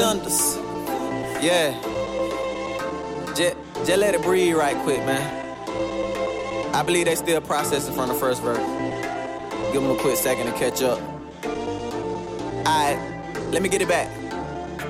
Contenders. Yeah. Just let it breathe right quick, man. I believe they still processing from the first verse. Give them a quick second to catch up. Alright, let me get it back.